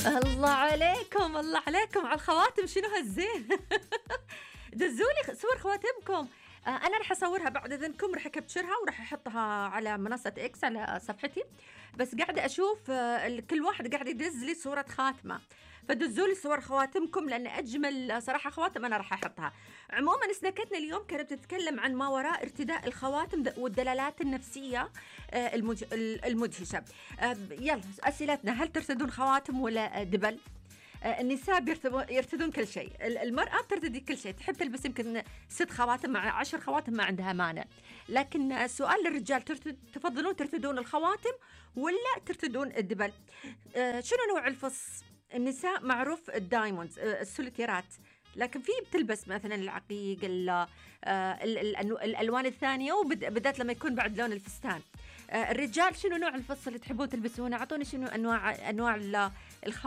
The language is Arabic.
الله عليكم، الله عليكم على الخواتم، شنو هالزين. دزولي صور خواتمكم. انا راح اصورها بعد اذنكم، راح اكبتشرها وراح احطها على منصة اكس على صفحتي. بس قاعدة اشوف كل واحد قاعد يدز لي صورة خاتمة، فدزولي صور خواتمكم لان اجمل صراحة خواتم انا راح احطها. عموما سناكتنا اليوم كانت بتتكلم عن ما وراء ارتداء الخواتم والدلالات النفسية المدهشة. يلا اسئلتنا: هل ترتدون خواتم ولا دبل؟ النساء يرتدون كل شيء، المرأة ترتدي كل شيء، تحب تلبس يمكن 6 خواتم مع 10 خواتم ما عندها مانع. لكن السؤال للرجال: تفضلون ترتدون الخواتم ولا ترتدون الدبل؟ شنو نوع الفص؟ النساء معروف الدايموندز، السوليتيرات، لكن في بتلبس مثلا العقيق، الألوان الثانية، وبدأت لما يكون بعد لون الفستان. الرجال شنو نوع الفص اللي تحبون تلبسونه؟ أعطوني شنو أنواع